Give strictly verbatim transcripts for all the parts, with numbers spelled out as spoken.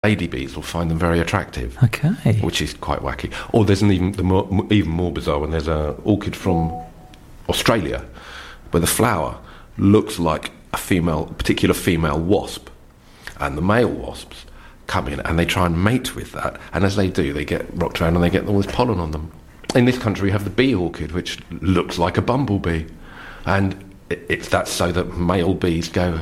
ladybees will find them very attractive. Okay. Which is quite wacky. Or there's an even the more, even more bizarre one. There's an orchid from Australia where the flower looks like a female, a particular female wasp, and the male wasps come in and they try and mate with that, and as they do, they get rocked around and they get all this pollen on them. In this country, we have the bee orchid, which looks like a bumblebee, and it, it's that's so that male bees go,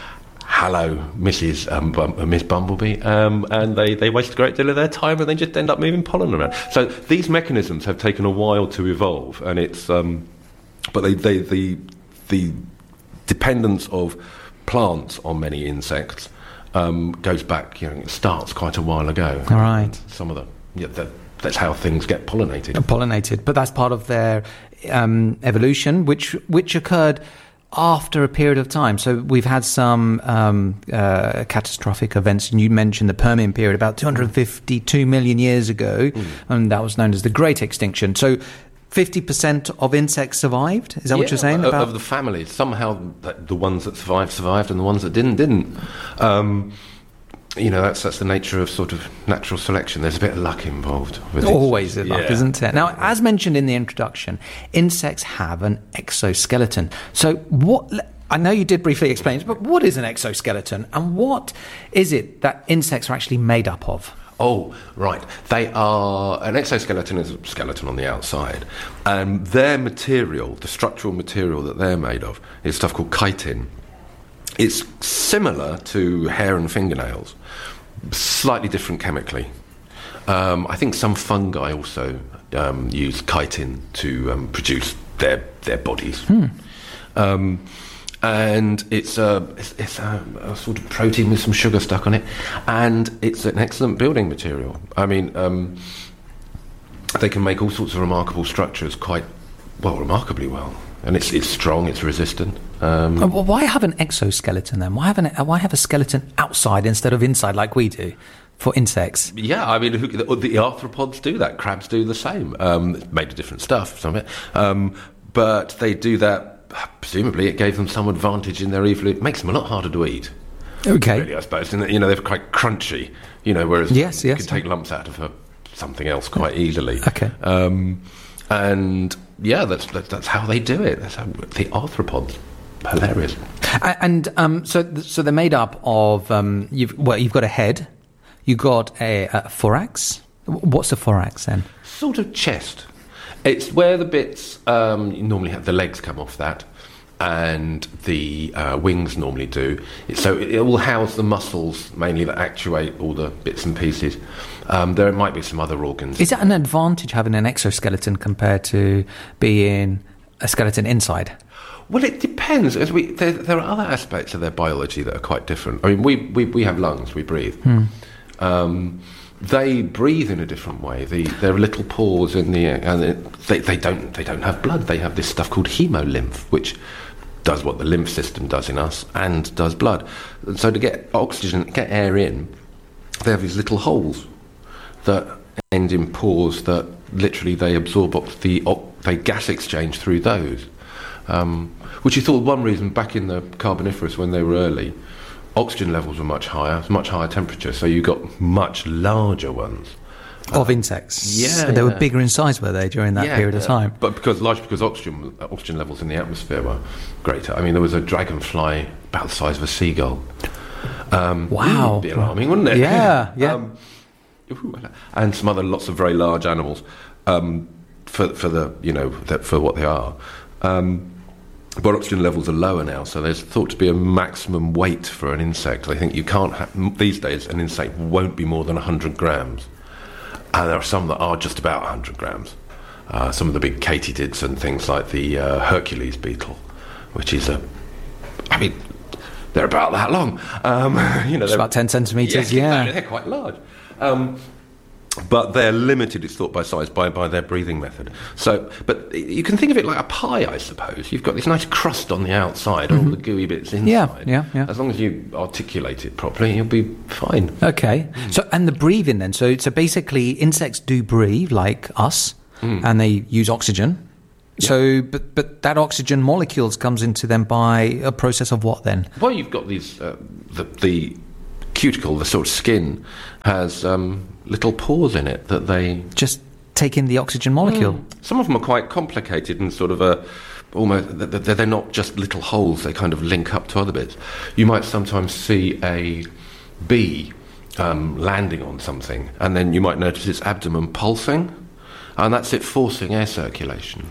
"Hello, Missus Um, Bum- uh, Miss Bumblebee," um, and they, they waste a great deal of their time and they just end up moving pollen around. So these mechanisms have taken a while to evolve, and it's um, but they, they the the dependence of plants on many insects um, goes back. You know, it starts quite a while ago. All right. Some of the yeah, the, that's how things get pollinated. Pollinated, but that's part of their um, evolution, which which occurred after a period of time. So we've had some um, uh, catastrophic events, and you mentioned the Permian period about two hundred fifty-two million years ago, mm. and that was known as the Great Extinction. So fifty percent of insects survived? Is that yeah, what you're saying? Of, about? of the families. Somehow the ones that survived, survived, and the ones that didn't, didn't. Um, you know, that's that's the nature of sort of natural selection. There's a bit of luck involved with it. Always a luck, yeah. isn't it? Now, as mentioned in the introduction, insects have an exoskeleton. So what... I know you did briefly explain it, but what is an exoskeleton, and what is it that insects are actually made up of? Oh, right. They are... An exoskeleton is a skeleton on the outside, and their material, the structural material that they're made of, is stuff called chitin. It's similar to hair and fingernails, slightly different chemically. Um, I think some fungi also um, use chitin to um, produce their their bodies. Hmm. Um, and it's, a, it's, it's a, a sort of protein with some sugar stuck on it, and it's an excellent building material. I mean, um, they can make all sorts of remarkable structures quite, well, remarkably well. And it's it's strong, it's resistant. Um, uh, well, why have an exoskeleton then? Why have, an, why have a skeleton outside instead of inside like we do for insects? Yeah, I mean, who, the, the arthropods do that. Crabs do the same. Um, made of different stuff, some of it. Um, but they do that, presumably it gave them some advantage in their evolution. It makes them a lot harder to eat. Okay. Really, I suppose. And, you know, they're quite crunchy, you know, whereas yes, you yes. can take lumps out of a, something else quite easily. Okay. Um, and... Yeah, that's, that's that's how they do it. That's how the arthropods. Hilarious. And um, so, so they're made up of um, you've well, you've got a head, you've got a, a thorax. What's a thorax then? Sort of chest. It's where the bits um, you normally have the legs come off that, and the uh, wings normally do. So it, it will house the muscles mainly that actuate all the bits and pieces. Um, there might be some other organs. Is that an advantage having an exoskeleton compared to being a skeleton inside? Well, it depends. As we there, there are other aspects of their biology that are quite different. I mean, we we, we have lungs, we breathe. Hmm. Um, they breathe in a different way. The, there are little pores in the and it, they they don't they don't have blood. They have this stuff called hemolymph, which does what the lymph system does in us and does blood. And so to get oxygen, get air in, they have these little holes that end in pores that literally they absorb ox- the op- they gas exchange through those. Um, which you thought one reason back in the Carboniferous when they were early, oxygen levels were much higher, much higher temperature, so you got much larger ones. Of insects? Yeah. So they yeah. were bigger in size, were they, during that yeah, period yeah. of time? But because largely because oxygen oxygen levels in the atmosphere were greater. I mean, there was a dragonfly about the size of a seagull. Um, wow. Would be alarming, wouldn't it? Yeah, yeah. um, and some other lots of very large animals um, for for the you know that for what they are. Um, but oxygen levels are lower now, so there's thought to be a maximum weight for an insect. I think you can't have, these days an insect won't be more than one hundred grams. And there are some that are just about one hundred grams. Uh, some of the big katydids and things like the uh, Hercules beetle, which is a, I mean, they're about that long. Um, you know, it's about ten centimetres, yeah. yeah. They're quite large. Um, but they're limited, it's thought, by size, by, by their breathing method. So, but you can think of it like a pie, I suppose. You've got this nice crust on the outside, mm-hmm. all the gooey bits inside. Yeah, yeah, yeah. As long as you articulate it properly, you'll be fine. Okay. Mm. So, and the breathing then. So, so basically, insects do breathe like us, mm. and they use oxygen. Yeah. So, but but that oxygen molecules comes into them by a process of what then? Well, you've got these uh, the, the cuticle, the sort of skin, has um, little pores in it that they just take in the oxygen molecule. Mm. Some of them are quite complicated and sort of a almost they're not just little holes. They kind of link up to other bits. You might sometimes see a bee um, landing on something, and then you might notice its abdomen pulsing, and that's it forcing air circulation.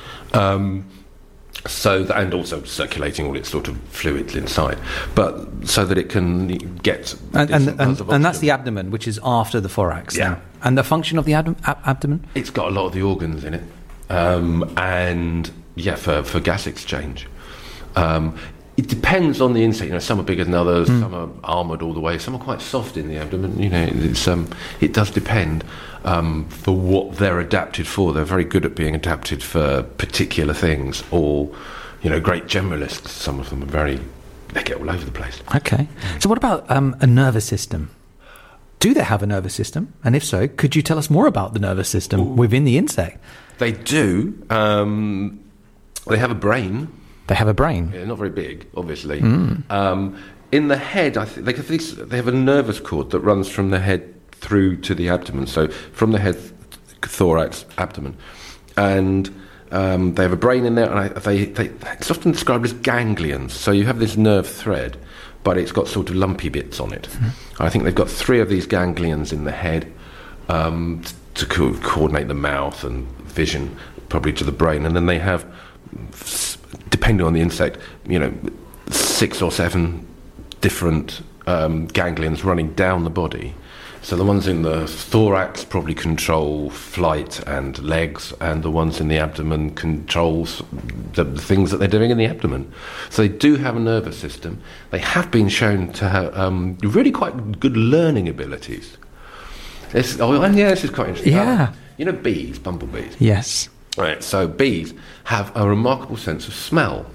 Um, so th- and also circulating all its sort of fluids inside, but so that it can get and and, and, and, and that's the abdomen, which is after the thorax. Yeah. Then. And the function of the ab- ab- abdomen? It's got a lot of the organs in it, um, and yeah, for for gas exchange. Um, it depends on the insect. You know, some are bigger than others. Mm. Some are armoured all the way. Some are quite soft in the abdomen. You know, it's um, it does depend um, for what they're adapted for. They're very good at being adapted for particular things, or you know, great generalists. Some of them are very. They get all over the place. Okay. So, what about um, a nervous system? Do they have a nervous system? And if so, could you tell us more about the nervous system Ooh. within the insect? They do. Um, they have a brain. They have a brain? Yeah, not very big, obviously. Mm. Um, in the head, I think they have, these, they have a nervous cord that runs from the head through to the abdomen. So from the head, thorax, abdomen. And um, they have a brain in there, and I, they, they, it's often described as ganglions. So you have this nerve thread, but it's got sort of lumpy bits on it. Mm-hmm. I think they've got three of these ganglions in the head um, to co- coordinate the mouth and vision, probably to the brain. And then they have, depending on the insect, you know, six or seven different um, ganglions running down the body. So the ones in the thorax probably control flight and legs, and the ones in the abdomen controls the, the things that they're doing in the abdomen. So they do have a nervous system. They have been shown to have um, really quite good learning abilities. It's, oh, yeah, this is quite interesting. Yeah. Um, you know bees, bumblebees? Yes. Right, so bees have a remarkable sense of smell,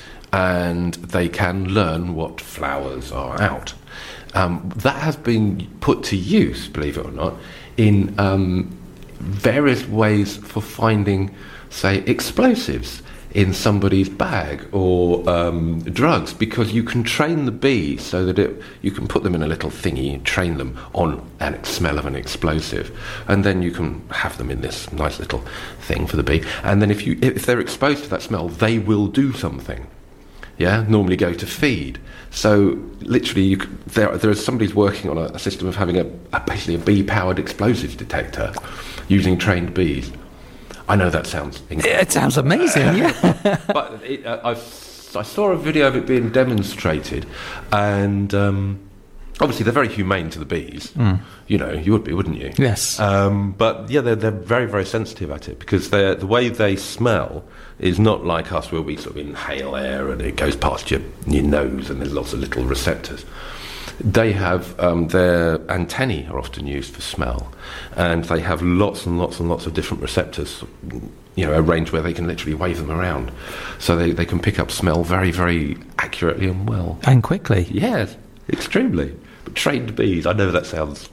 and they can learn what flowers are out. Um, that has been put to use, believe it or not, in um, various ways for finding, say, explosives in somebody's bag or um, drugs, because you can train the bee so that it, you can put them in a little thingy and train them on a smell of an explosive, and then you can have them in this nice little thing for the bee, and then if you if they're exposed to that smell, they will do something. Yeah, normally go to feed. So literally, you could, there there is somebody's working on a, a system of having a, a basically a bee-powered explosives detector using trained bees. I know that sounds incredible. It sounds amazing, yeah. But it, uh, I've, I saw a video of it being demonstrated, and um, obviously they're very humane to the bees. Mm. You know, you would be, wouldn't you? Yes. Um, but yeah, they're, they're very, very sensitive at it, because they're, the way they smell is not like us, where we sort of inhale air and it goes past your, your nose and there's lots of little receptors. They have um, their antennae are often used for smell, and they have lots and lots and lots of different receptors, you know, arranged where they can literally wave them around, so they, they can pick up smell very, very accurately and well. And quickly. Yes, extremely. But trained bees, I know that sounds...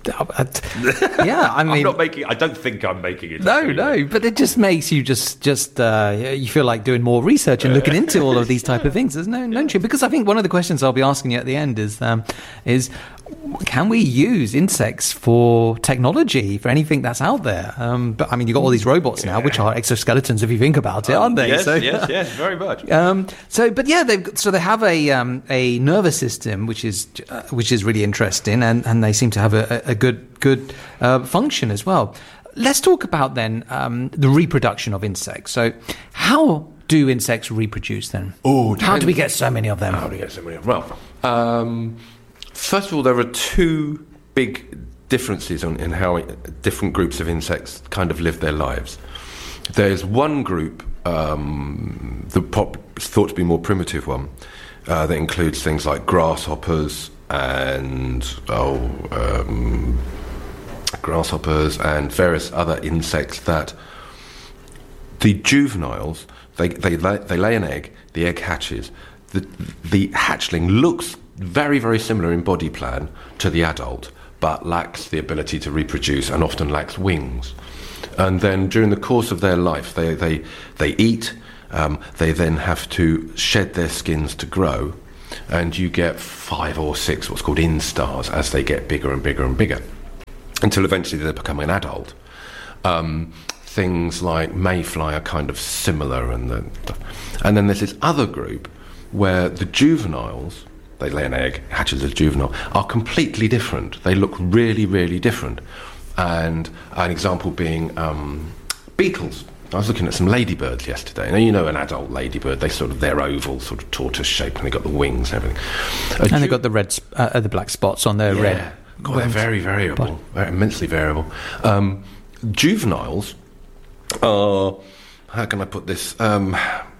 Yeah, I mean... I'm not making... I don't think I'm making it. No, no, but it just makes you just... just uh, you feel like doing more research and looking into all of these type of things. There's no... no because I think one of the questions I'll be asking you at the end is... Um, is can we use insects for technology, for anything that's out there? Um, but I mean, you've got all these robots now, which are exoskeletons if you think about it, aren't they? Yes, so, yes, yes, very much. Um, so, but yeah, they've so they have a um, a nervous system, which is uh, which is really interesting, and, and they seem to have a, a good good uh, function as well. Let's talk about then um, the reproduction of insects. So, how do insects reproduce then? Oh, how do we get so many of them? How do we get so many of them? Well, um, first of all, there are two big differences on, in how it, different groups of insects kind of live their lives. There's one group, um, the pop, thought to be more primitive one, uh, that includes things like grasshoppers and oh, um, grasshoppers and various other insects that the juveniles, they they lay, they lay an egg, the egg hatches, the the hatchling looks very, very similar in body plan to the adult, but lacks the ability to reproduce and often lacks wings. And then during the course of their life, they they, they eat, um, they then have to shed their skins to grow, and you get five or six what's called instars as they get bigger and bigger and bigger, until eventually they become an adult. Um, things like mayfly are kind of similar, and the, and then there's this other group where the juveniles, they lay an egg, hatches as a juvenile, are completely different. They look really, really different. And an example being um, beetles. I was looking at some ladybirds yesterday. Now, you know an adult ladybird, they sort of, they're oval, sort of tortoise shape, and they've got the wings and everything. A and ju- they've got the red, sp- uh, the black spots on their yeah. red. God, they're very variable, very immensely variable. Um, juveniles are, how can I put this? Um,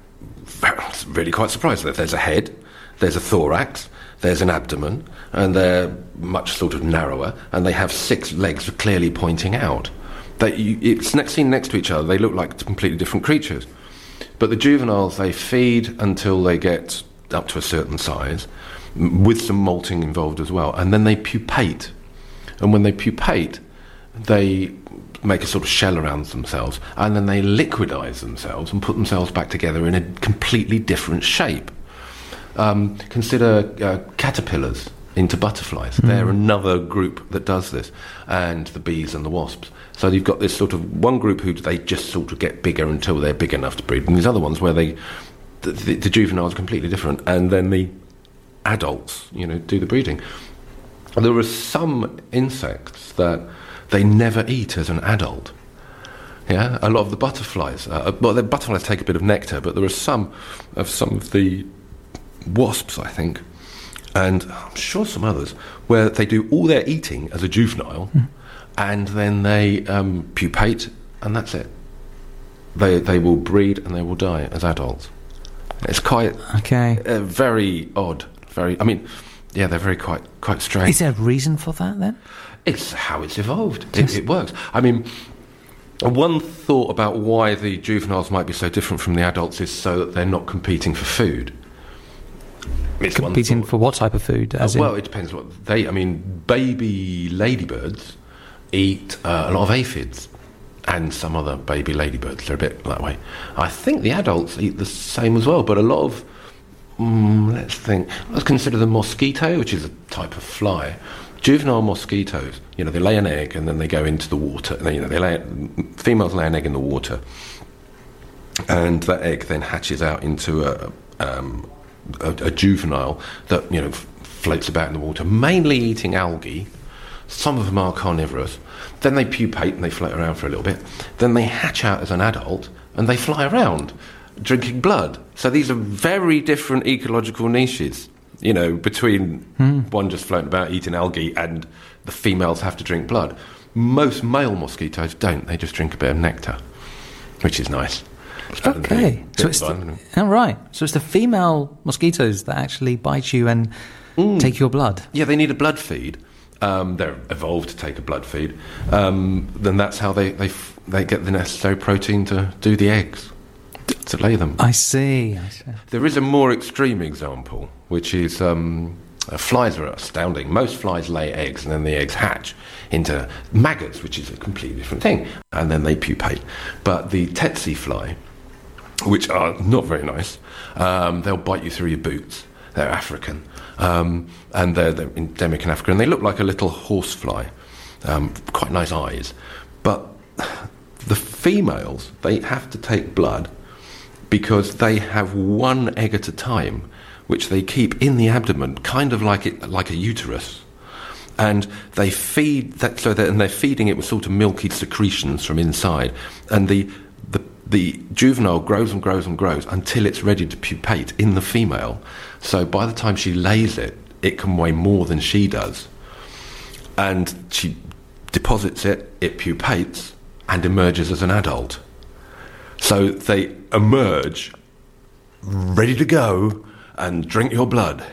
really quite surprised that there's a head, there's a thorax, there's an abdomen, and they're much sort of narrower, and they have six legs clearly pointing out. They, you, it's next, seen next to each other, they look like completely different creatures. But the juveniles, they feed until they get up to a certain size, m- with some molting involved as well, and then they pupate. And when they pupate, they make a sort of shell around themselves, and then they liquidize themselves and put themselves back together in a completely different shape. Um, consider uh, caterpillars into butterflies. Mm. They're another group that does this, and the bees and the wasps. So you've got this sort of one group who they just sort of get bigger until they're big enough to breed, and these other ones where they, the, the, the juveniles are completely different, and then the adults, you know, do the breeding. There are some insects that they never eat as an adult. Yeah, a lot of the butterflies. Uh, well, the butterflies take a bit of nectar, but there are some of some of the wasps, I think, and I'm sure some others, where they do all their eating as a juvenile, mm. and then they um, pupate, and that's it. They they will breed and they will die as adults. It's quite okay, uh, very odd. Very, I mean, yeah, they're very quite quite strange. Is there a reason for that then? It's how it's evolved. It, it works. I mean, one thought about why the juveniles might be so different from the adults is so that they're not competing for food. It's competing for what type of food? As uh, well, in? It depends what they. I mean, baby ladybirds eat uh, a lot of aphids, and some other baby ladybirds. They're a bit that way. I think the adults eat the same as well, but a lot of mm, let's think. Let's consider the mosquito, which is a type of fly. Juvenile mosquitoes, you know, they lay an egg and then they go into the water. And they, you know, they lay females lay an egg in the water, and that egg then hatches out into a, um, a, a juvenile that, you know, f- floats about in the water, mainly eating algae. Some of them are carnivorous. Then they pupate and they float around for a little bit. Then they hatch out as an adult and they fly around, drinking blood. So these are very different ecological niches. You know, between mm. one just floating about eating algae and the females have to drink blood. Most male mosquitoes don't. They just drink a bit of nectar, which is nice. Okay. So it's the, oh, right. So it's the female mosquitoes that actually bite you and mm. take your blood. Yeah, they need a blood feed. Um, they're evolved to take a blood feed. Um, then that's how they, they, f- they get the necessary protein to do the eggs, to lay them. I see. I see. There is a more extreme example, which is um, uh, flies are astounding. Most flies lay eggs, and then the eggs hatch into maggots, which is a completely different thing, and then they pupate. But the tsetse fly, which are not very nice, um, they'll bite you through your boots. They're African, um, and they're, they're endemic in Africa, and they look like a little horsefly, um, quite nice eyes. But the females, they have to take blood, because they have one egg at a time, which they keep in the abdomen, kind of like it, like a uterus, and they feed that. So that, and they're feeding it with sort of milky secretions from inside, and the the the juvenile grows and grows and grows until it's ready to pupate in the female. So by the time she lays it, it can weigh more than she does, and she deposits it. It pupates and emerges as an adult. So they emerge ready to go and drink your blood.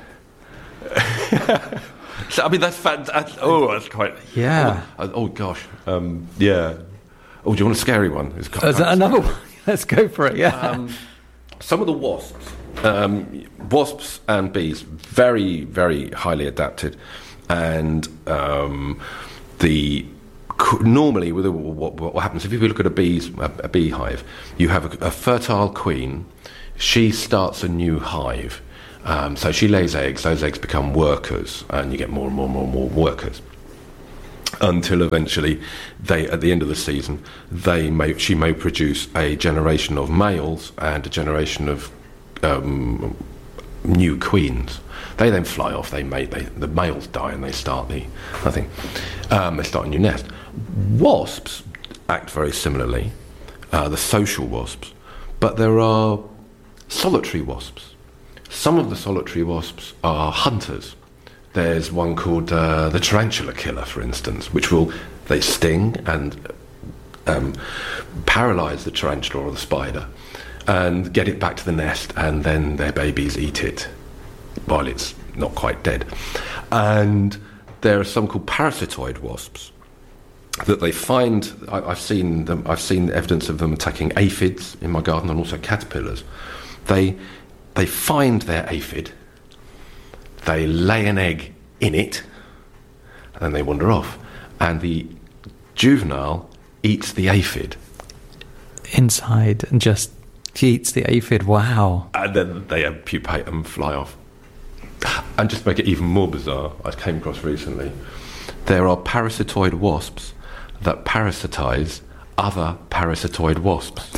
So, I mean, that's fantastic. Oh, that's quite... Yeah. Oh, oh gosh. Um, yeah. Oh, do you want a scary one? It's quite, Is that another one? Let's go for it, yeah. Um, some of the wasps, um, wasps and bees, very, very highly adapted. And um, the... Normally, with a, what, what happens if you look at a bee's a, a beehive, you have a, a fertile queen. She starts a new hive, Um, so she lays eggs, those eggs become workers, and you get more and more and more and more workers. Until eventually, they, at the end of the season, they may, she may produce a generation of males and a generation of um, new queens. They then fly off. They mate. They, the males die, and they start the nothing. Um, they start a new nest. Wasps act very similarly, uh, the social wasps, but there are solitary wasps. Some of the solitary wasps are hunters. There's one called uh, the tarantula killer, for instance, which will, they sting and um, paralyse the tarantula or the spider and get it back to the nest, and then their babies eat it while it's not quite dead. And there are some called parasitoid wasps that they find, I, I've seen them, I've seen evidence of them attacking aphids in my garden and also caterpillars. They, they find their aphid, they lay an egg in it, and then they wander off. And the juvenile eats the aphid. Inside, and just eats the aphid, wow. And then they pupate and fly off. And just to make it even more bizarre, I came across recently, there are parasitoid wasps that parasitize other parasitoid wasps.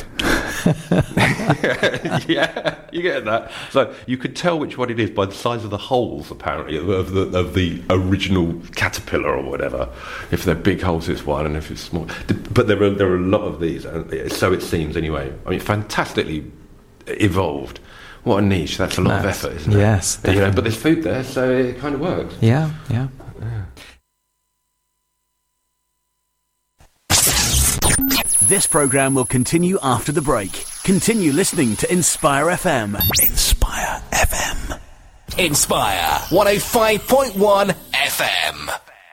Yeah, you get that. So you could tell which one it is by the size of the holes, apparently, of the of the original caterpillar or whatever. If they're big holes, it's one, and if it's small. But there are there are a lot of these, so it seems anyway. I mean, fantastically evolved. What a niche! That's a lot That's, of effort, isn't it? Yes, you know, but there's food there, so it kind of works. Yeah, yeah. yeah. This programme will continue after the break. Continue listening to Inspire F M. Inspire F M. Inspire one oh five point one F M.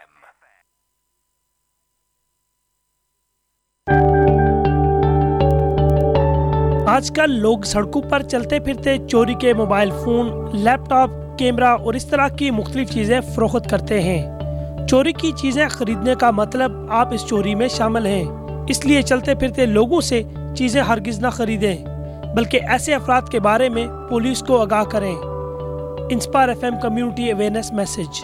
आजकल लोग सड़कों पर चलते फिरते चोरी के mobile phone, laptop, camera और इस तरह की मुख्तलिफ चीजें फरोख्त करते हैं। चोरी की चीजें खरीदने का मतलब आप इस चोरी में शामिल हैं। इसलिए चलते फिरते लोगों से चीजें हरगिज ना खरीदें, बल्कि ऐसे अफराद के बारे में पुलिस को आगाह करें। Inspire FM community awareness message.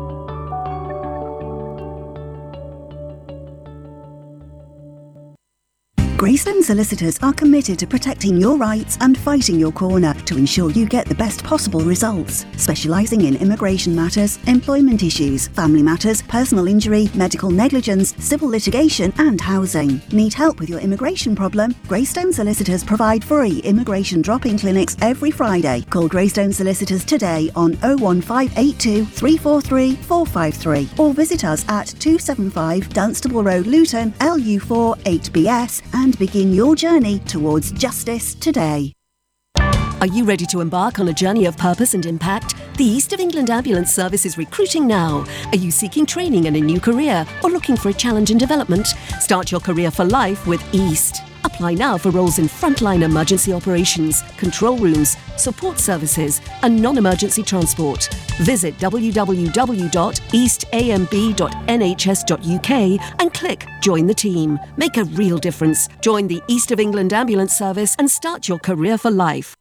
Greystone Solicitors are committed to protecting your rights and fighting your corner to ensure you get the best possible results. Specialising in immigration matters, employment issues, family matters, personal injury, medical negligence, civil litigation and housing. Need help with your immigration problem? Greystone Solicitors provide free immigration drop-in clinics every Friday. Call Greystone Solicitors today on oh one five eight two, three four three, four five three or visit us at two seventy-five Dunstable Road, Luton, L U four eight B S and begin your journey towards justice today. Are you ready to embark on a journey of purpose and impact? The East of England Ambulance Service is recruiting now. Are you seeking training and a new career or looking for a challenge in development? Start your career for life with East. Apply now for roles in frontline emergency operations, control rooms, support services and non-emergency transport. Visit w w w dot east a m b dot n h s dot u k and click Join the Team. Make a real difference. Join the East of England Ambulance Service and start your career for life.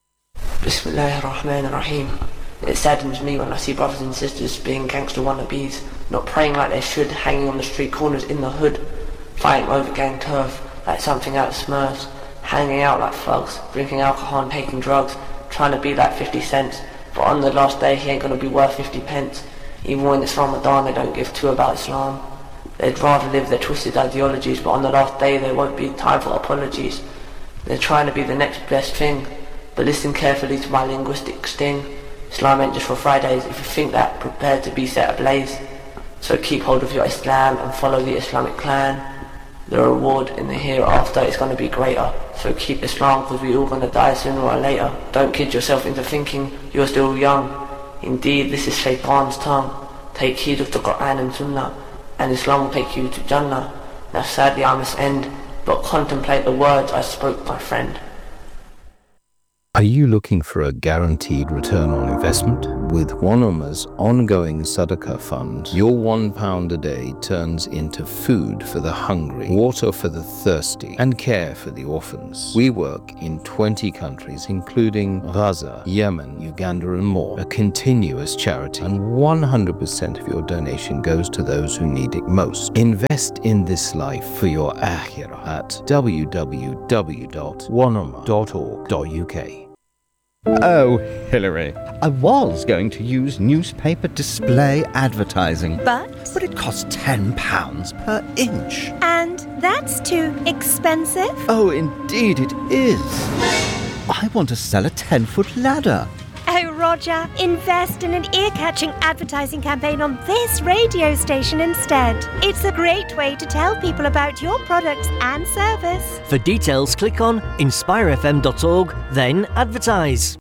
Bismillahir Rahmanir Rahim. It saddens me when I see brothers and sisters being gangster wannabes, not praying like they should, hanging on the street corners in the hood, fighting over gang turf like something out of Smurfs, hanging out like thugs, drinking alcohol and taking drugs, trying to be like fifty cents, but on the last day he ain't gonna be worth fifty pence. Even when it's Ramadan they don't give two about Islam. They'd rather live their twisted ideologies, but on the last day there won't be time for apologies. They're trying to be the next best thing, but listen carefully to my linguistic sting. Islam ain't just for Fridays. If you think that, prepare to be set ablaze. So keep hold of your Islam and follow the Islamic clan. The reward in the hereafter is going to be greater. So keep Islam, because we're all going to die sooner or later. Don't kid yourself into thinking you're still young. Indeed, this is Shaitan's tongue. Take heed of the Quran and Sunnah, and Islam will take you to Jannah. Now sadly I must end, but contemplate the words I spoke, my friend. Are you looking for a guaranteed return on investment? With One-Ummah's ongoing Sadaqah fund, your one pound a day turns into food for the hungry, water for the thirsty, and care for the orphans. We work in twenty countries, including Gaza, Yemen, Uganda, and more. A continuous charity, and one hundred percent of your donation goes to those who need it most. Invest in this life for your akhirah at w w w dot one ummah dot org dot u k. Oh, Hillary, I was going to use newspaper display advertising. But? But it costs ten pounds per inch. And that's too expensive? Oh, indeed it is. I want to sell a ten-foot ladder. Oh, Roger, invest in an ear-catching advertising campaign on this radio station instead. It's a great way to tell people about your products and service. For details, click on inspire f m dot org, then advertise.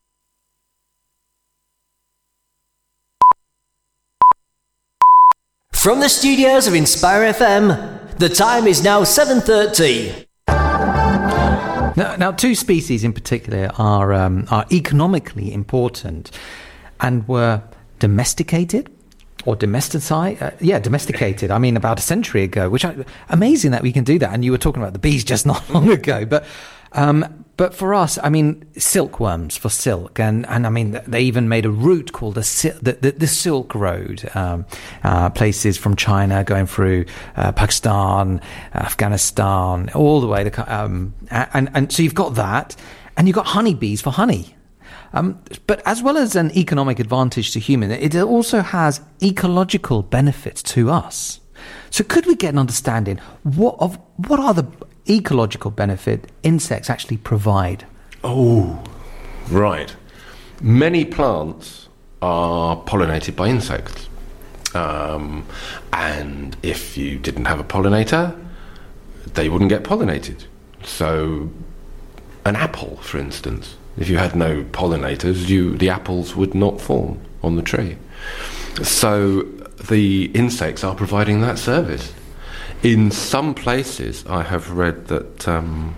From the studios of Inspire F M, the time is now seven thirty. Now, now, two species in particular are um, are economically important and were domesticated or domesticated. Uh, yeah, domesticated. I mean, about a century ago. Which I, amazing that we can do that. And you were talking about the bees just not long ago, but. Um, but for us, I mean, silkworms for silk, and, and I mean, they even made a route called the the, the, the Silk Road, um, uh, places from China going through uh, Pakistan, Afghanistan, all the way to, um, and and so you've got that, and you've got honeybees for honey. Um, but as well as an economic advantage to humans, it also has ecological benefits to us. So could we get an understanding what of what are the ecological benefit insects actually provide? Oh, right. Many plants are pollinated by insects. Um, and if you didn't have a pollinator, they wouldn't get pollinated. So an apple, for instance, if you had no pollinators, you the apples would not form on the tree. So the insects are providing that service. In some places, I have read that, um,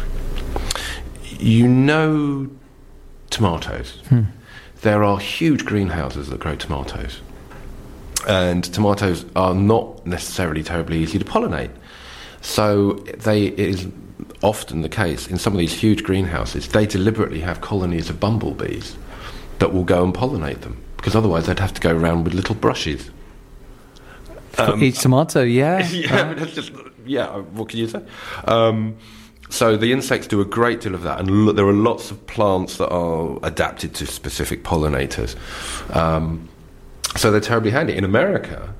you know, tomatoes. Hmm. There are huge greenhouses that grow tomatoes. And tomatoes are not necessarily terribly easy to pollinate. So they, it is often the case, in some of these huge greenhouses, they deliberately have colonies of bumblebees that will go and pollinate them, because otherwise they'd have to go around with little brushes. Um, each tomato, yeah. yeah, right. that's just, yeah, what can you say? Um, so the insects do a great deal of that, and lo- there are lots of plants that are adapted to specific pollinators. Um, so they're terribly handy. In America,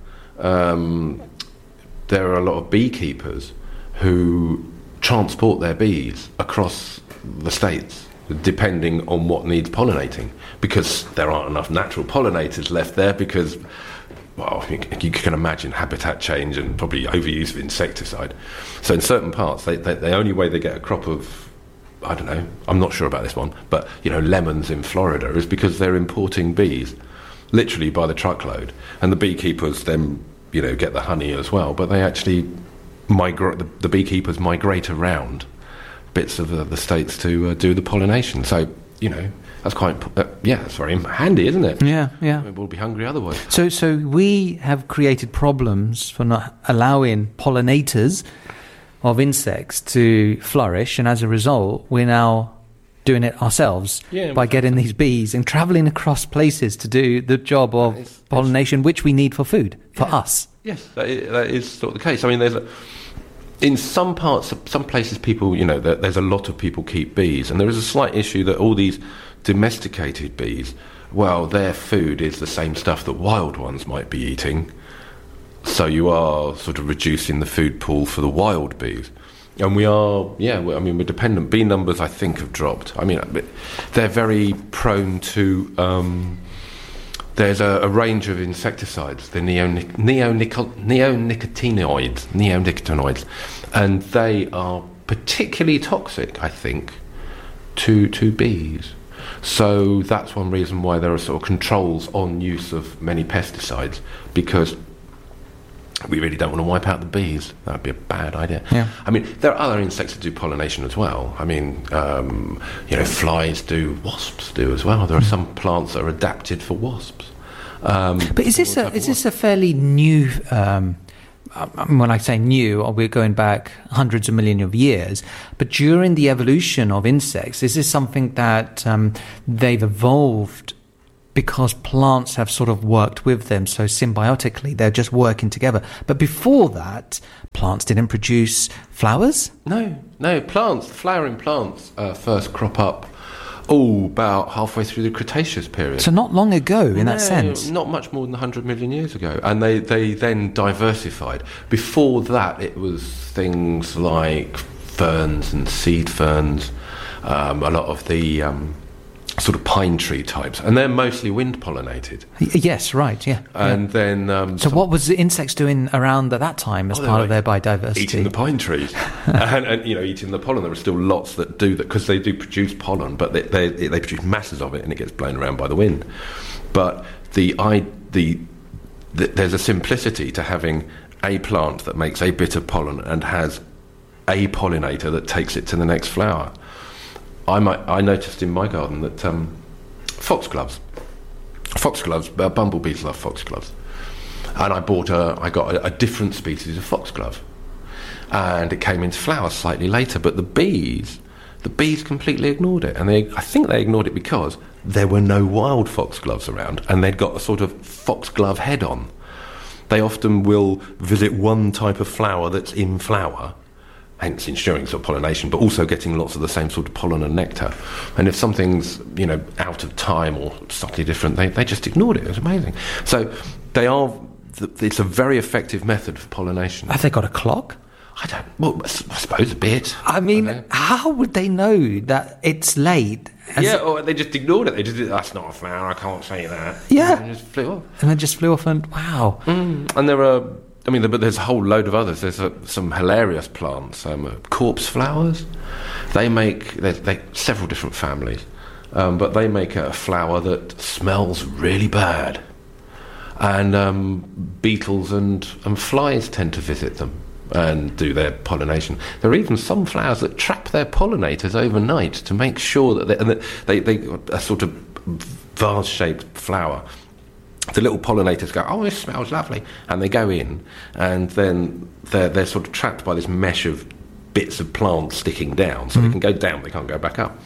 um, there are a lot of beekeepers who transport their bees across the states, depending on what needs pollinating, because there aren't enough natural pollinators left there because... well, you can imagine habitat change and probably overuse of insecticide. So in certain parts, they, they, the only way they get a crop of, I don't know, I'm not sure about this one, but, you know, lemons in Florida is because they're importing bees, literally by the truckload. And the beekeepers then, you know, get the honey as well, but they actually migrate, the, the beekeepers migrate around bits of the, the states to uh, do the pollination. So, you know, that's quite, uh, yeah, that's very handy, isn't it? Yeah, yeah. We'll be hungry otherwise. So, so we have created problems for not allowing pollinators of insects to flourish, and as a result, we're now doing it ourselves yeah, by getting these bees and travelling across places to do the job of it's, pollination, it's, which we need for food, for yeah, us. Yes, that is, that is sort of the case. I mean, there's a, in some parts, some places, people, you know, there, there's a lot of people keep bees, and there is a slight issue that all these domesticated bees, well, their food is the same stuff that wild ones might be eating, so you are sort of reducing the food pool for the wild bees. And we are, yeah, I mean, we're dependent. Bee numbers, I think, have dropped. I mean, they're very prone to, um, there's a, a range of insecticides, the neonic- neonic- neonicotinoids, neonicotinoids, and they are particularly toxic, I think, to to bees. So that's one reason why there are sort of controls on use of many pesticides, because we really don't want to wipe out the bees. That would be a bad idea. Yeah. I mean, there are other insects that do pollination as well. I mean, um, you know, flies do, wasps do as well. There are some plants that are adapted for wasps. Um, but is this a is this a fairly new? Um, when I say new, we're going back hundreds of millions of years. But during the evolution of insects, is this something that um, they've evolved because plants have sort of worked with them so symbiotically? They're just working together. But before that, plants didn't produce flowers? No, no. Plants, flowering plants, uh, first crop up. Oh, about halfway through the Cretaceous period. So not long ago, in no, that sense? Not much more than one hundred million years ago. And they, they then diversified. Before that, it was things like ferns and seed ferns, um, a lot of the um, sort of pine tree types. And they're mostly wind-pollinated. Y- yes, right, yeah. And yeah. then... Um, so what was the insects doing around at that time as oh, part like of their biodiversity? Eating the pine trees. and, and, you know, eating the pollen. There are still lots that do that, because they do produce pollen, but they, they, they produce masses of it, and it gets blown around by the wind. But the, I, the, the there's a simplicity to having a plant that makes a bit of pollen and has a pollinator that takes it to the next flower. I might, I noticed in my garden that um, foxgloves, foxgloves, uh, bumblebees love foxgloves, and I bought a, I got a, a different species of foxglove, and it came into flower slightly later. But the bees, the bees completely ignored it, and they, I think they ignored it because there were no wild foxgloves around, and they'd got a sort of foxglove head on. They often will visit one type of flower that's in flower, hence ensuring sort of pollination, but also getting lots of the same sort of pollen and nectar. And if something's, you know, out of time or slightly different, they, they just ignored it. It was amazing. So they are, it's a very effective method for pollination. Have they got a clock? I don't, well, I suppose a bit. I mean, I how would they know that it's late? As yeah, or they just ignored it. They just, that's not a flower, I can't say that. Yeah. And just flew off. And then just flew off and, wow. Mm. And there are... I mean, but there's a whole load of others. There's uh, some hilarious plants, um, uh, corpse flowers. They make they, they several different families, um, but they make a flower that smells really bad, and um, beetles and, and flies tend to visit them and do their pollination. There are even some flowers that trap their pollinators overnight to make sure that they, and that they they a sort of vase-shaped flower. The little pollinators go, oh, this smells lovely, and they go in, and then they're, they're sort of trapped by this mesh of bits of plants sticking down, so mm-hmm. they can go down, they can't go back up.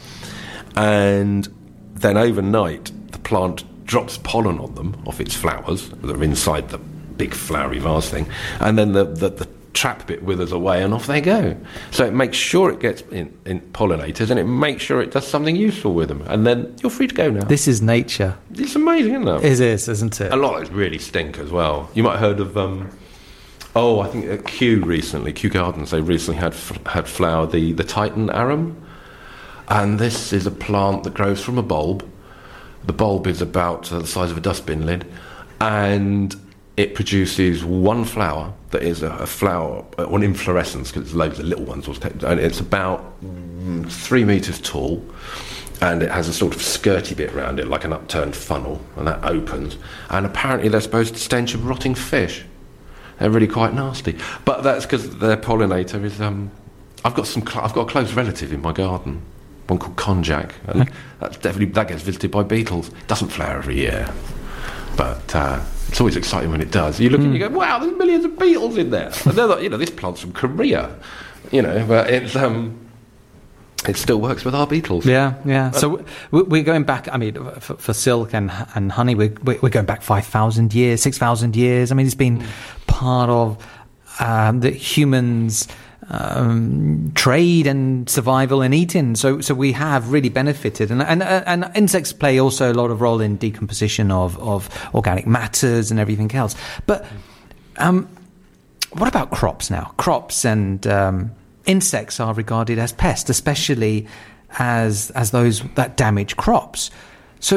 And then overnight, the plant drops pollen on them off its flowers that are inside the big flowery vase thing, and then the, the, the trap bit withers away and off they go. So it makes sure it gets in, in pollinators, and it makes sure it does something useful with them, and then you're free to go now. This is nature. It's amazing, isn't it? It is, isn't it? A lot of those really stink as well. You might have heard of um, oh I think at Kew recently, Kew Gardens, they recently had f- had flower the, the Titan arum, and this is a plant that grows from a bulb. The bulb is about uh, the size of a dustbin lid, and it produces one flower that is a, a flower, uh, an inflorescence, because there's loads of little ones, and it's about mm, three metres tall, and it has a sort of skirty bit around it, like an upturned funnel, and that opens, and apparently they're supposed to stench of rotting fish. They're really quite nasty, but that's because their pollinator is. Um, I've got some. Cl- I've got a close relative in my garden, one called konjac, and that's definitely that gets visited by beetles. It doesn't flower every year, but. Uh, It's always exciting when it does. You look mm. and you go, wow, there's millions of beetles in there. And they're like, you know, this plant's from Korea, you know, but it's, um, it still works with our beetles. Yeah, yeah. Uh, so we're going back, I mean, for, for silk and and honey, we're, we're going back five thousand years, six thousand years. I mean, it's been mm. part of um, the humans' um, trade and survival and eating. So so we have really benefited. And, and, and insects play also a lot of role in decomposition of, of organic matters and everything else. But um, what about crops now? Crops and... Um, insects are regarded as pests, especially as as those that damage crops. So,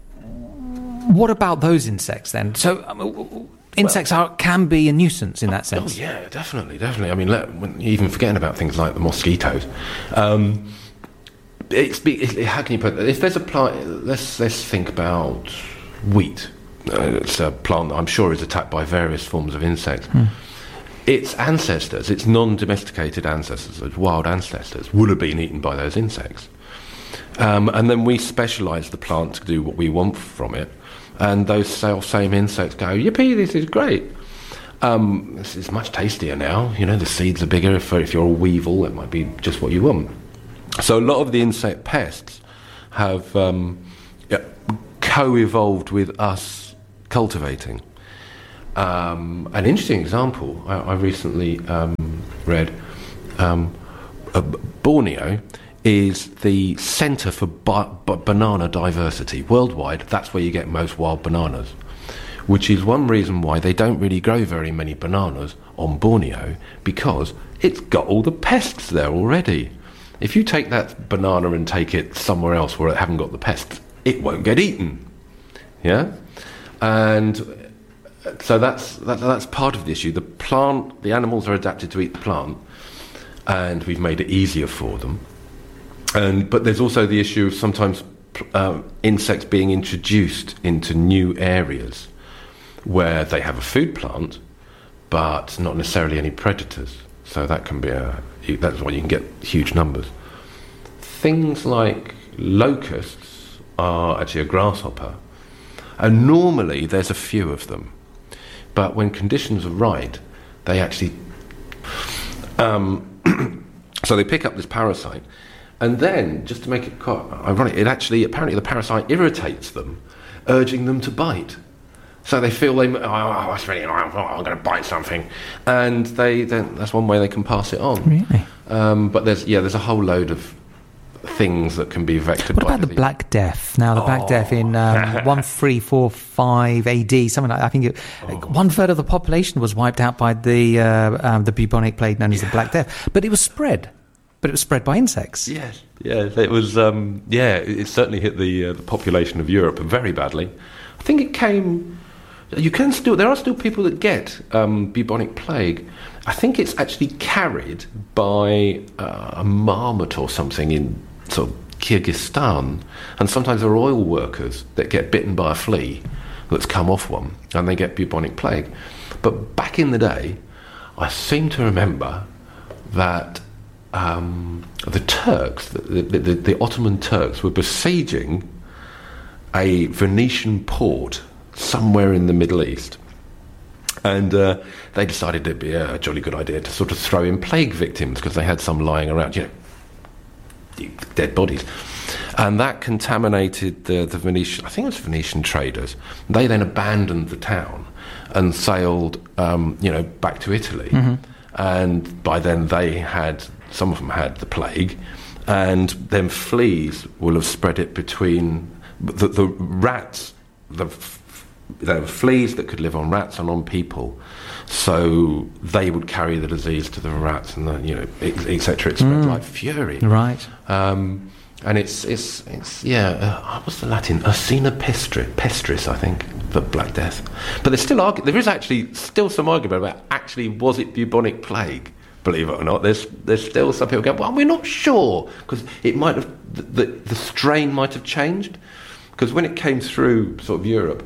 what about those insects then? So, um, insects well, are can be a nuisance in that sense. Oh yeah, definitely, definitely. I mean, let, when, even forgetting about things like the mosquitoes. Um, it's it, how can you put it? If there's a plant, let's let's think about wheat. uh, it's a plant that I'm sure is attacked by various forms of insects. Hmm. Its ancestors, its non-domesticated ancestors, its wild ancestors, would have been eaten by those insects. Um, and then we specialise the plant to do what we want from it. And those same insects go, yippee, this is great. Um, this is much tastier now. You know, the seeds are bigger. If, if you're a weevil, it might be just what you want. So a lot of the insect pests have um, yeah, co-evolved with us cultivating. Um, an interesting example I, I recently um, read, um, uh, Borneo is the centre for ba- ba- banana diversity. Worldwide, that's where you get most wild bananas, which is one reason why they don't really grow very many bananas on Borneo, because it's got all the pests there already. If you take that banana and take it somewhere else where it haven't got the pests, it won't get eaten. Yeah? And so that's that, that's part of the issue. The plant, the animals are adapted to eat the plant, and we've made it easier for them. And but there's also the issue of sometimes uh, insects being introduced into new areas where they have a food plant, but not necessarily any predators. So that can be a that's why you can get huge numbers. Things like locusts are actually a grasshopper, and normally there's a few of them. But when conditions are right, they actually... Um, so they pick up this parasite, and then, just to make it quite ironic, it actually, apparently the parasite irritates them, urging them to bite. So they feel they, oh, it's really annoying, oh, I'm going to bite something. And they then that's one way they can pass it on. Really? Um, but there's, yeah, there's a whole load of things that can be vectored what by about the disease. Black Death? Now, the Oh. Black Death in um, one three four five A D, something like that. I think it, Oh. one third of the population was wiped out by the uh, um, the bubonic plague known as the Black Death. But it was spread. But it was spread by insects. Yes, yes, it was. Um, yeah, it, it certainly hit the uh, the population of Europe very badly. I think it came. You can still. There are still people that get um, bubonic plague. I think it's actually carried by uh, a marmot or something in sort of Kyrgyzstan, and sometimes there are oil workers that get bitten by a flea that's come off one, and they get bubonic plague. But back in the day, I seem to remember that. Um, the Turks, the, the, the, the Ottoman Turks, were besieging a Venetian port somewhere in the Middle East, and uh, they decided it'd be a, a jolly good idea to sort of throw in plague victims because they had some lying around, you know, dead bodies, and that contaminated the, the Venetian. I think it was Venetian traders. They then abandoned the town and sailed, um, you know, back to Italy, Mm-hmm. and by then they had. Some of them had the plague, and then fleas will have spread it between the, the rats. The, there were fleas that could live on rats and on people, so they would carry the disease to the rats, and the, you know, et cetera. It spread Mm. like fury. Right. Um, and it's it's it's yeah. Uh, what's the Latin? Ursina pestris, pestris, I think, the Black Death. But there's still argu- there is actually still some argument about actually was it bubonic plague. Believe it or not, there's there's still some people go, well, we're not sure, because it might have the, the the strain might have changed, because when it came through sort of Europe,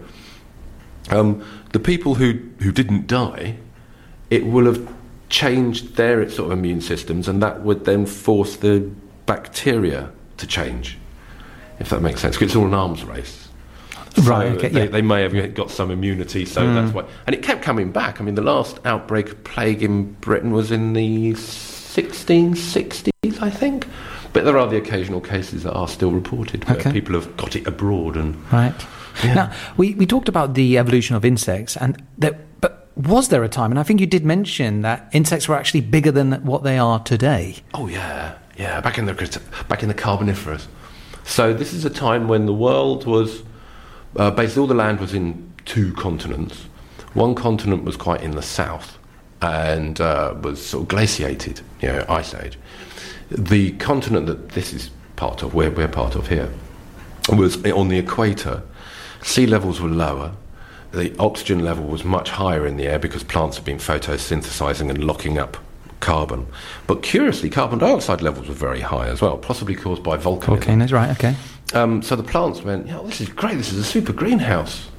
um, the people who who didn't die, it will have changed their sort of immune systems, and that would then force the bacteria to change, if that makes sense. Because it's all an arms race. Right, So okay, they, yeah. they may have got some immunity, so Mm. that's why. And it kept coming back. I mean, the last outbreak of plague in Britain was in the sixteen sixties, I think. But there are the occasional cases that are still reported where Okay. people have got it abroad. And Right. Now, we, we talked about the evolution of insects, and there, but was there a time, and I think you did mention that insects were actually bigger than what they are today? oh yeah, yeah, back in the back in the Carboniferous. So this is a time when the world was. Uh, basically, all the land was in two continents. One continent was quite in the south and uh, was sort of glaciated, you know, ice age. The continent that this is part of, where we're part of here, was on the equator. Sea levels were lower. The oxygen level was much higher in the air because plants have been photosynthesizing and locking up carbon. But curiously, carbon dioxide levels were very high as well, possibly caused by volcanism. Volcanoes, right, okay. Um, so the plants went, yeah, this is great, this is a super greenhouse.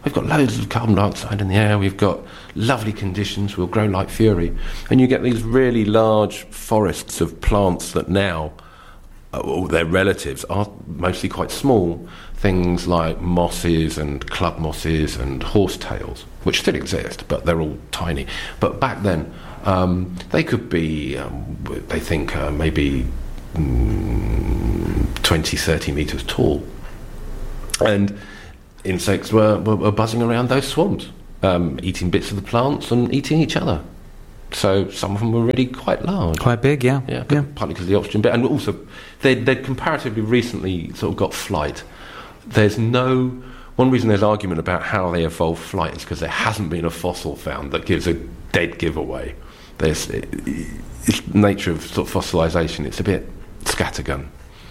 We've got loads of carbon dioxide in the air, we've got lovely conditions, we'll grow like fury. And you get these really large forests of plants that now, or their relatives, are mostly quite small. Things like mosses and club mosses and horsetails, which still exist, but they're all tiny. But back then, um, they could be, um, they think, uh, maybe mm, twenty, thirty metres tall. And insects were, were, were buzzing around those swamps, um, eating bits of the plants and eating each other. So some of them were really quite large. Quite big, yeah. Yeah, yeah. partly because of the oxygen bit. And also, they'd, they'd comparatively recently sort of got flight. There's no... One reason there's argument about how they evolved flight is because there hasn't been a fossil found that gives a dead giveaway. There's... It, it's the nature of sort of fossilisation. It's a bit scattergun.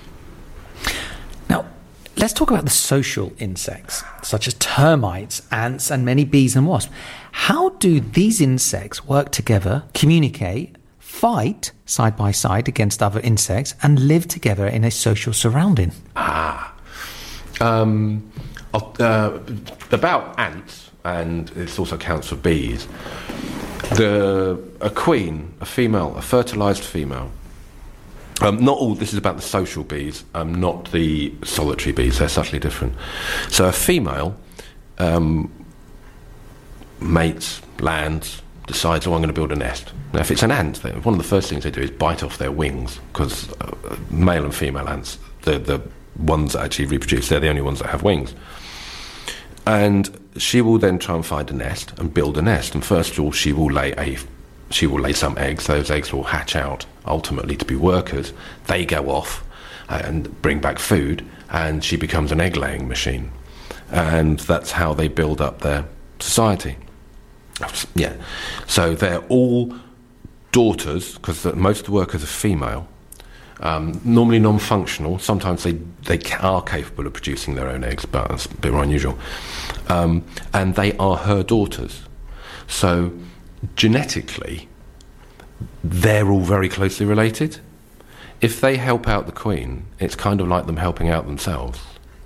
Now, let's talk about the social insects, such as termites, ants, and many bees and wasps. How do these insects work together, communicate, fight side by side against other insects, and live together in a social surrounding? Ah. Um, uh, about ants, and this also counts for bees, the, a queen, a female, a fertilised female, Um, not all, this is about the social bees, um, not the solitary bees, they're subtly different. So a female um, mates, lands, decides, oh, I'm going to build a nest. Now, if it's an ant, they, one of the first things they do is bite off their wings, because uh, male and female ants, the, the ones that actually reproduce, they're the only ones that have wings. And she will then try and find a nest and build a nest. And first of all, she will lay a She will lay some eggs. Those eggs will hatch out, ultimately to be workers. They go off and bring back food, and she becomes an egg-laying machine. And that's how they build up their society. Yeah. So they're all daughters, because most of the workers are female, um, normally non-functional. Sometimes they, they are capable of producing their own eggs, but that's a bit more unusual. Um, and they are her daughters. So genetically, they're all very closely related. If they help out the queen, it's kind of like them helping out themselves.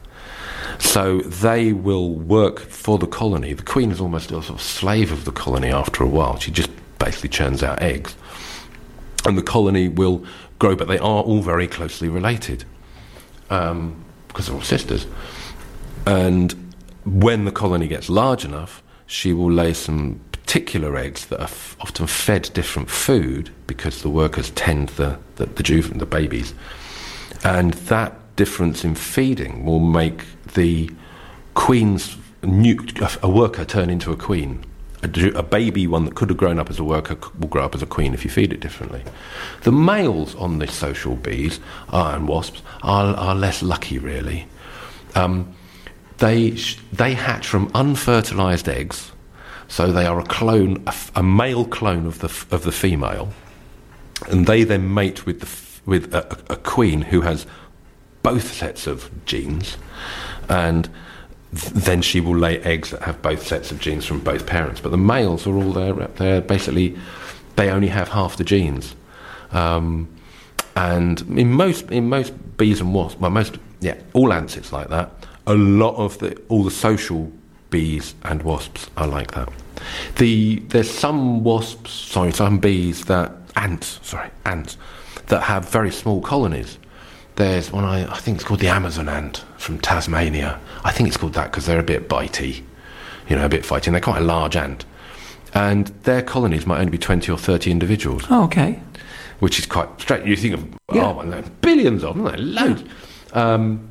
So they will work for the colony. The queen is almost a sort of slave of the colony after a while. She just basically churns out eggs. And the colony will grow, but they are all very closely related, um, because they're all sisters. And when the colony gets large enough, she will lay some particular eggs that are f- often fed different food, because the workers tend the the, the, juve- the babies, and that difference in feeding will make the queen's new, a worker turn into a queen. A, a baby one that could have grown up as a worker will grow up as a queen if you feed it differently. The males on the social bees are, and wasps are, are less lucky, really. Um, they sh- they hatch from unfertilised eggs. So they are a clone, a, a male clone of the f- of the female, and they then mate with the f- with a, a queen who has both sets of genes, and th- then she will lay eggs that have both sets of genes from both parents. But the males are all there. They're basically, they only have half the genes, um, and in most in most bees and wasps, well, most yeah, all ants it's like that. A lot of the all the social bees and wasps are like that. The there's some wasps, sorry, some bees that ants, sorry, ants that have very small colonies. There's one I, I think it's called the Amazon ant from Tasmania. I think it's called that because they're a bit bitey, you know, a bit fighting. They're quite a large ant, and their colonies might only be twenty or thirty individuals. Oh, okay. Which is quite strange. You think of yeah. oh, well, billions of them, loads, yeah. um,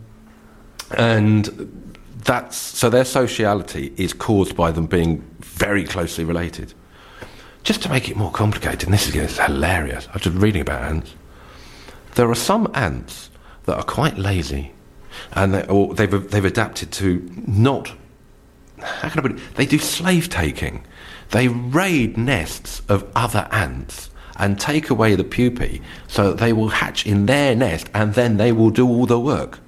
and. That's, so their sociality is caused by them being very closely related. Just to make it more complicated, and this is it's hilarious, I was just reading about ants. There are some ants that are quite lazy, and they, or they've they've adapted to not. How can I put it? They do slave taking. They raid nests of other ants and take away the pupae, so that they will hatch in their nest, and then they will do all the work.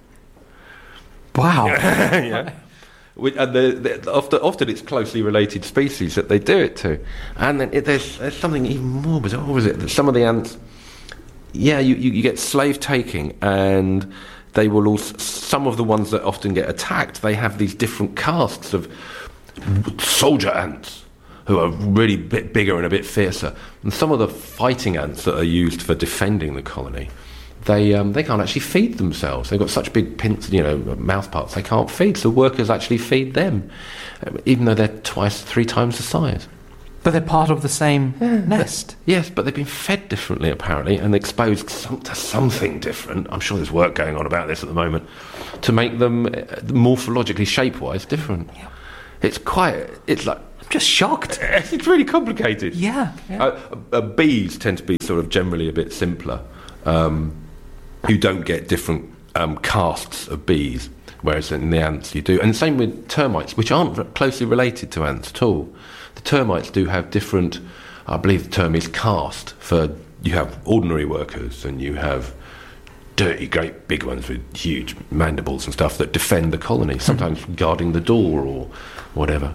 Wow. Yeah. And the, the, often, often it's closely related species that they do it to. And then it, there's, there's something even more bizarre. What was it? That some of the ants, yeah, you, you, you get slave taking, and they will also, some of the ones that often get attacked, they have these different castes of soldier ants, who are really a bit bigger and a bit fiercer. And some of the fighting ants that are used for defending the colony, they um, they can't actually feed themselves. They've got such big pins, you know, mouth parts, they can't feed. So workers actually feed them, even though they're twice, three times the size. But they're part of the same yeah, nest. Yes, but they've been fed differently, apparently, and exposed some, to something different. I'm sure there's work going on about this at the moment, to make them morphologically, shape-wise, different. Yeah. It's quite... It's like... I'm just shocked. It's really complicated. Yeah. yeah. Uh, uh, bees tend to be sort of generally a bit simpler. Um, you don't get different um, castes of bees, whereas in the ants you do. And the same with termites, which aren't closely related to ants at all. The termites do have different, I believe the term is caste, for you have ordinary workers and you have dirty, great big ones with huge mandibles and stuff that defend the colony, sometimes mm. guarding the door or whatever.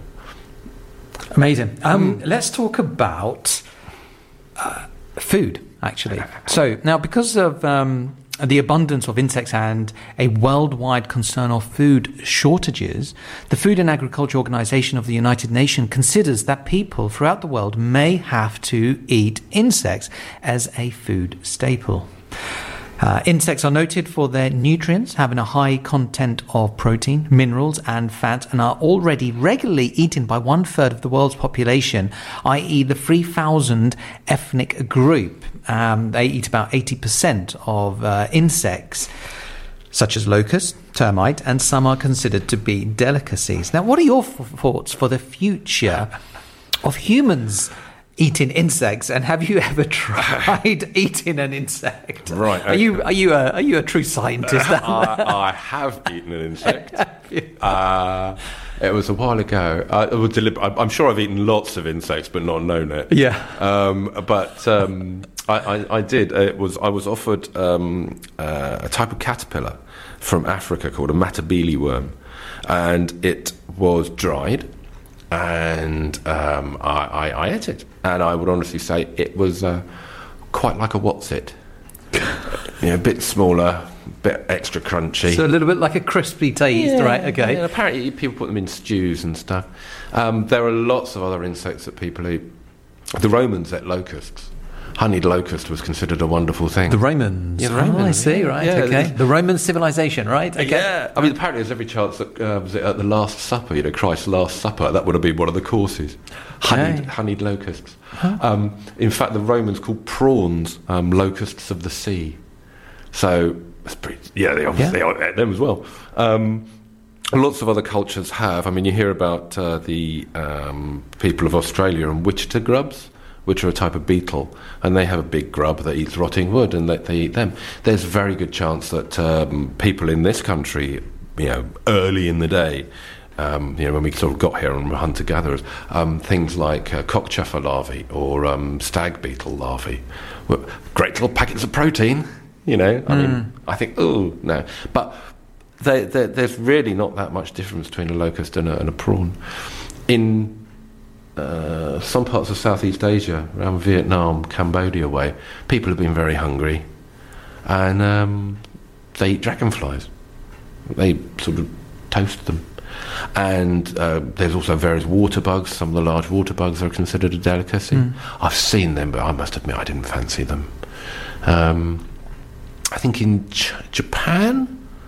Amazing. Um, mm. Let's talk about uh, food, actually. So now, because of um, the abundance of insects and a worldwide concern of food shortages, the Food and Agriculture Organization of the United Nations considers that people throughout the world may have to eat insects as a food staple. Uh, insects are noted for their nutrients, having a high content of protein, minerals and fat, and are already regularly eaten by one third of the world's population, that is the three thousand ethnic group. Um, they eat about eighty percent of uh, insects, such as locusts, termite, and some are considered to be delicacies. Now, what are your f- thoughts for the future of humans eating insects, and have you ever tried eating an insect? Right. Okay. Are you are you a are you a true scientist? I, I have eaten an insect. uh, it was a while ago. I, it was delib- I'm sure I've eaten lots of insects, but not known it. Yeah. Um, but um, I, I, I did. It was I was offered um, uh, a type of caterpillar from Africa called a matabele worm, and it was dried. And um, I, I, I ate it, and I would honestly say it was uh, quite like a what's-it. You know, a bit smaller, a bit extra crunchy. So a little bit like a crispy taste, yeah, right? Okay. Yeah, apparently people put them in stews and stuff. Um, there are lots of other insects that people eat. The Romans ate locusts. Honeyed locust was considered a wonderful thing. The Romans. Yeah, the Romans. Oh, I see, yeah. right, yeah, okay. The Roman civilization, right? Okay. Yeah. I mean, apparently there's every chance that uh, was it at the Last Supper, you know, Christ's Last Supper, that would have been one of the courses. Honeyed, okay. honeyed locusts. Huh? Um, in fact, the Romans called prawns um, locusts of the sea. So, that's pretty, yeah, they obviously yeah. ate them as well. Um, lots of other cultures have. I mean, you hear about uh, the um, people of Australia and Wichita grubs, which are a type of beetle, and they have a big grub that eats rotting wood, and that they eat them. There's a very good chance that um, people in this country, you know, early in the day, um, you know, when we sort of got here and were hunter-gatherers, um, things like uh, cockchafer larvae or um, stag beetle larvae were great little packets of protein, you know. I mm. mean, I think, oh, no. But they, they, there's really not that much difference between a locust and a, and a prawn. In Uh, some parts of Southeast Asia, around Vietnam, Cambodia way, people have been very hungry, and um, they eat dragonflies. They sort of toast them. And uh, there's also various water bugs. Some of the large water bugs are considered a delicacy. Mm. I've seen them, but I must admit I didn't fancy them. Um, I think in Ch- Japan,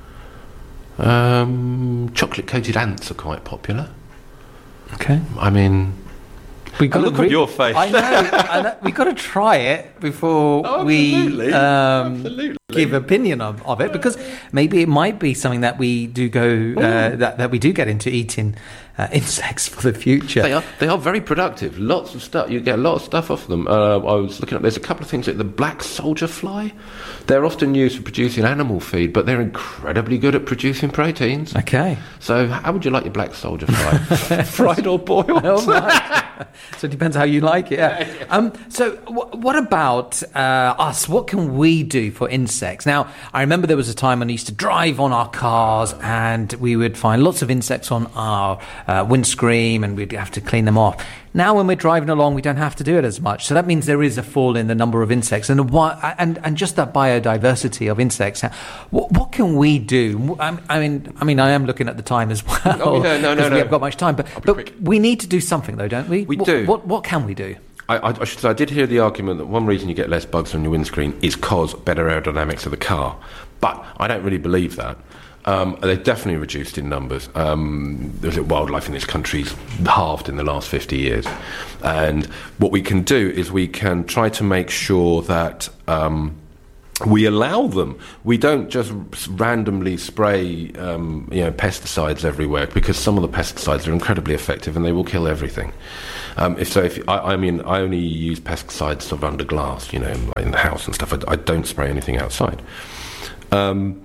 um, chocolate-coated ants are quite popular. Okay. I mean... We got look re- at your face. I know, I know. We got to try it before oh, we um, absolutely. give opinion of, of it, because maybe it might be something that we do go uh, that that we do get into eating uh, insects for the future. They are they are very productive. Lots of stuff. You get a lot of stuff off them. Uh, I was looking at. There's a couple of things like the black soldier fly. They're often used for producing animal feed, but they're incredibly good at producing proteins. Okay. So how would you like your black soldier fly? Fried or boiled? Oh my. So it depends how you like it. Yeah. Um, so w- what about uh, us? What can we do for insects insects. Now, I remember there was a time when I used to drive on our cars and we would find lots of insects on our uh, windscreen and we'd have to clean them off. Now, when we're driving along, we don't have to do it as much. So that means there is a fall in the number of insects and and, and just that biodiversity of insects. What, what can we do? I mean, I mean, I am looking at the time as well. Oh, no, no, no, no. We haven't got much time, but but quick. We need to do something, though, don't we? We what, do. What what can we do? I, I, I should say I did hear the argument that one reason you get less bugs on your windscreen is cause better aerodynamics of the car, but I don't really believe that. Um, they're definitely reduced in numbers. Um, there's wildlife in this country's halved in the last fifty years, and what we can do is we can try to make sure that um, we allow them. We don't just randomly spray, um, you know, pesticides everywhere, because some of the pesticides are incredibly effective and they will kill everything. Um, if so, if I, I mean, I only use pesticides sort of under glass, you know, in the house and stuff. I, I don't spray anything outside. Um,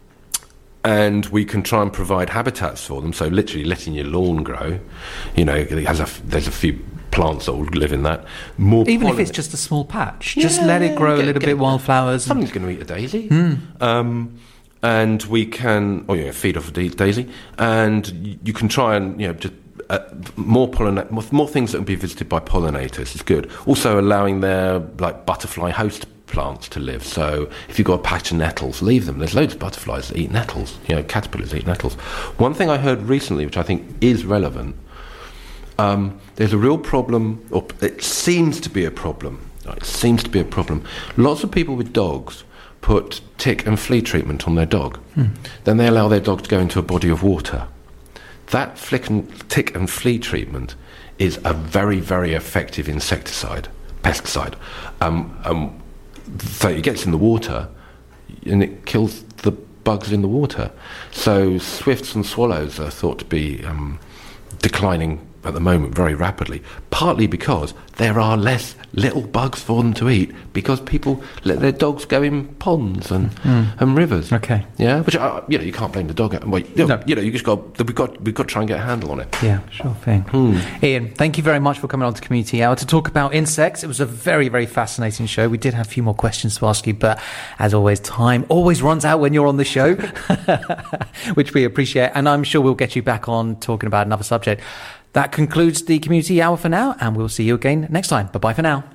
And we can try and provide habitats for them. So literally letting your lawn grow, you know, it has a, there's a few plants that will live in that. More Even pollen- if it's just a small patch, just Yeah, let it grow get- a little get- bit, wildflowers. Something's going to eat a daisy. Mm. Um, and we can, or yeah, feed off a da- daisy. And y- you can try and, you know, just uh, more pollinate, more, more things that can be visited by pollinators is good. Also allowing their like butterfly host plants to live. So if you've got a patch of nettles, leave them. There's loads of butterflies that eat nettles. You know, caterpillars eat nettles. One thing I heard recently, which I think is relevant, um, there's a real problem, or it seems to be a problem. It seems to be a problem. Lots of people with dogs put tick and flea treatment on their dog. Hmm. Then they allow their dog to go into a body of water. That flick and, tick and flea treatment is a very, very effective insecticide, pesticide. Um, um, so it gets in the water and it kills the bugs in the water. So swifts and swallows are thought to be um, declining at the moment very rapidly, partly because there are less little bugs for them to eat because people let their dogs go in ponds and Mm. and rivers. Okay. Yeah, which uh, you know you can't blame the dog. Well, you know, No. you know you just got we've got we've got to try and get a handle on it. Yeah, sure thing. Hmm. Ian, thank you very much for coming on to Community Hour to talk about insects. It was a very, very fascinating show. We did have a few more questions to ask you, but as always, time always runs out when you're on the show, which we appreciate. And I'm sure we'll get you back on talking about another subject. That concludes the Community Hour for now, and we'll see you again next time. Bye-bye for now.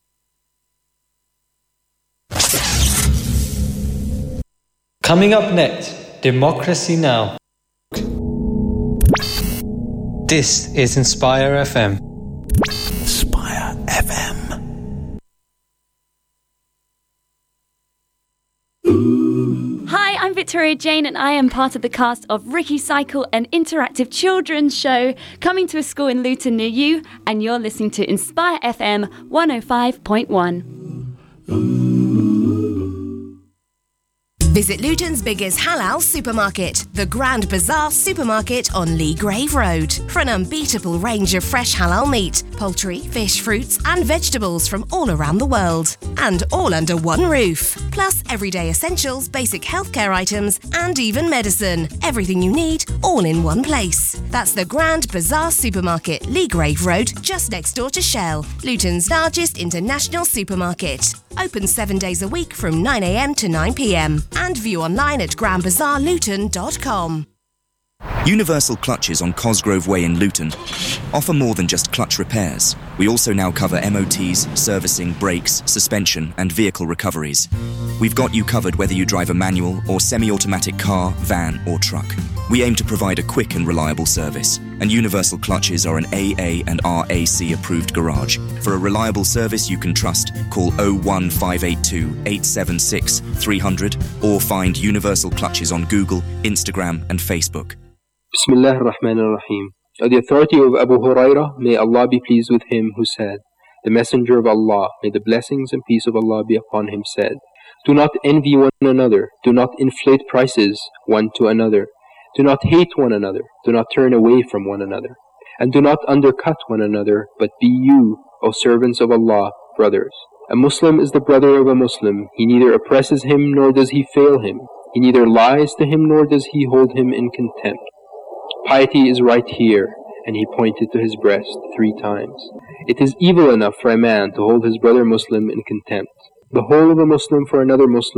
Coming up next, Democracy Now! This is Inspire F M. Inspire F M. Hi, I'm Victoria Jane and I am part of the cast of Ricky Cycle, an interactive children's show coming to a school in Luton near you, and you're listening to Inspire F M one oh five point one. Visit Luton's biggest halal supermarket, the Grand Bazaar Supermarket on Lee Grave Road, for an unbeatable range of fresh halal meat, poultry, fish, fruits and vegetables from all around the world. And all under one roof. Plus everyday essentials, basic healthcare items and even medicine. Everything you need, all in one place. That's the Grand Bazaar Supermarket, Lee Grave Road, just next door to Shell, Luton's largest international supermarket. Open seven days a week from nine a m to nine p m and view online at grand bazaar luton dot com. Universal Clutches on Cosgrove Way in Luton offer more than just clutch repairs. We also now cover M O Ts, servicing, brakes, suspension and vehicle recoveries. We've got you covered whether you drive a manual or semi-automatic car, van or truck. We aim to provide a quick and reliable service, and Universal Clutches are an A A and R A C approved garage. For a reliable service you can trust, call oh one five eight two, eight seven six, three hundred or find Universal Clutches on Google, Instagram and Facebook. Bismillah ar-Rahman ar-Rahim. On the authority of Abu Hurairah, may Allah be pleased with him, who said, the Messenger of Allah, may the blessings and peace of Allah be upon him, said, do not envy one another, do not inflate prices one to another, do not hate one another, do not turn away from one another, and do not undercut one another, but be you, O servants of Allah, brothers. A Muslim is the brother of a Muslim. He neither oppresses him nor does he fail him. He neither lies to him nor does he hold him in contempt. Piety is right here, and he pointed to his breast three times. It is evil enough for a man to hold his brother Muslim in contempt. The whole of a Muslim for another Muslim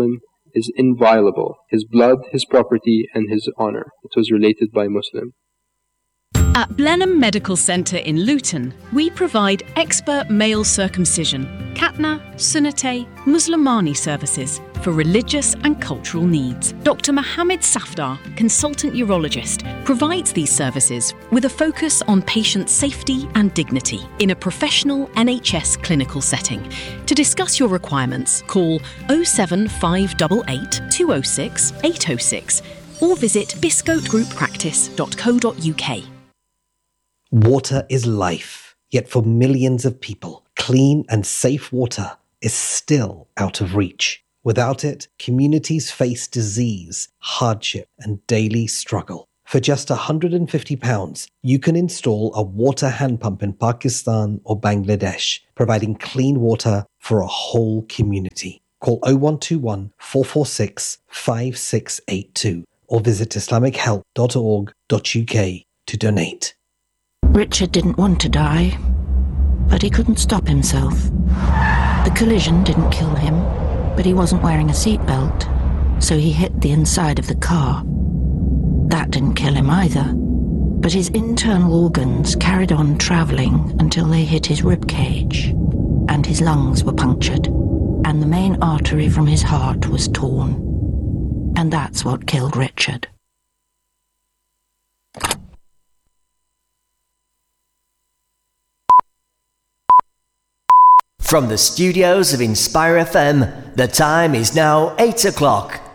is inviolable, his blood, his property, and his honor. It was related by Muslim. At Blenheim Medical Centre in Luton, we provide expert male circumcision, Khatna, Sunnate, Muslimani services for religious and cultural needs. Doctor Mohammed Safdar, consultant urologist, provides these services with a focus on patient safety and dignity in a professional N H S clinical setting. To discuss your requirements, call oh seven five eight eight, two oh six, eight oh six or visit biscote group practice dot co dot uk. Water is life, yet for millions of people, clean and safe water is still out of reach. Without it, communities face disease, hardship, and daily struggle. For just one hundred fifty pounds, you can install a water hand pump in Pakistan or Bangladesh, providing clean water for a whole community. Call oh one two one, four four six, five six eight two or visit islamic help dot org dot uk to donate. Richard didn't want to die, but he couldn't stop himself. The collision didn't kill him, but he wasn't wearing a seatbelt, so he hit the inside of the car. That didn't kill him either, but his internal organs carried on travelling until they hit his ribcage, and his lungs were punctured, and the main artery from his heart was torn. And that's what killed Richard. From the studios of Inspire F M, the time is now eight o'clock.